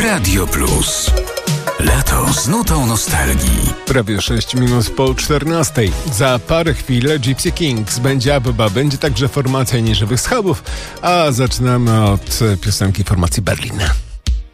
Radio Plus. Lato z nutą nostalgii. Prawie 6 minut po 14. Za parę chwil Gypsy Kings będzie Abba, będzie także formacja Nieżywych Schabów, a zaczynamy od piosenki formacji Berlin.